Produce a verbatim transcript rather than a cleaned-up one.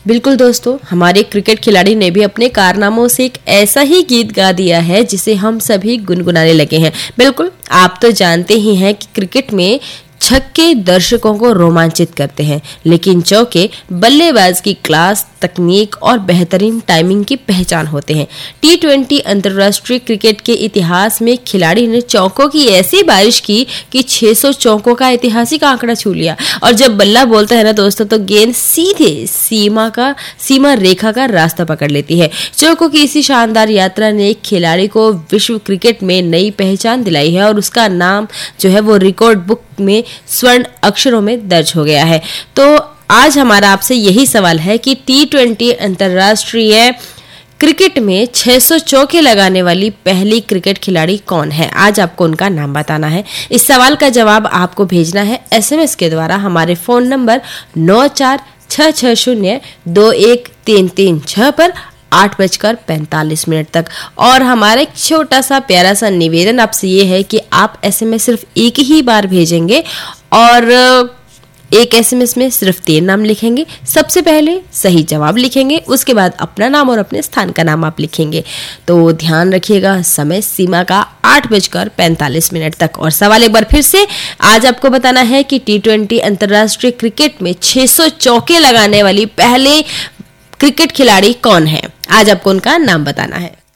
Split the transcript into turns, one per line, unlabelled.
बिल्कुल दोस्तों, हमारे क्रिकेट खिलाड़ी ने भी अपने कारनामों से एक ऐसा ही गीत गा दिया है जिसे हम सभी गुनगुनाने लगे हैं। बिल्कुल, आप तो जानते ही हैं कि क्रिकेट में छक्के दर्शकों को रोमांचित करते हैं, लेकिन चौके बल्लेबाज की क्लास, तकनीक और बेहतरीन टाइमिंग की पहचान होते हैं। टी ट्वेंटी अंतर्राष्ट्रीय क्रिकेट के इतिहास में खिलाड़ी ने चौकों की ऐसी बारिश की कि छह सौ चौकों का ऐतिहासिक आंकड़ा छू लिया। और जब बल्ला बोलता है ना दोस्तों, तो गेंद सीधे सीमा का सीमा रेखा का रास्ता पकड़ लेती है। चौकों की इसी शानदार यात्रा ने एक खिलाड़ी को विश्व क्रिकेट में नई पहचान दिलाई है और उसका नाम जो है वो रिकॉर्ड बुक में स्वर्ण अक्षरों में दर्ज हो गया है। तो आज हमारा आपसे यही सवाल है कि टी ट्वेंटी अंतर्राष्ट्रीय क्रिकेट में छह सौ चौके लगाने वाली पहली क्रिकेट खिलाड़ी कौन है? आज आपको उनका नाम बताना है। इस सवाल का जवाब आपको भेजना है एसएमएस के द्वारा हमारे फोन नंबर नौ चार छह छह शून्य दो एक तीन तीन छह पर आठ बजकर पैंतालीस मिनट तक। और हमारा एक छोटा सा प्यारा सा निवेदन आपसे ये है कि आप एसएमएस सिर्फ एक ही बार भेजेंगे और एक एसएमएस में सिर्फ तीन नाम लिखेंगे। सबसे पहले सही जवाब लिखेंगे, उसके बाद अपना नाम और अपने स्थान का नाम आप लिखेंगे। तो ध्यान रखिएगा समय सीमा का आठ बजकर पैंतालीस मिनट तक। और सवाल एक बार फिर से, आज आपको बताना है कि टी ट्वेंटी अंतर्राष्ट्रीय क्रिकेट में छह सौ चौके लगाने वाली पहले क्रिकेट खिलाड़ी कौन है? आज आपको उनका नाम बताना है।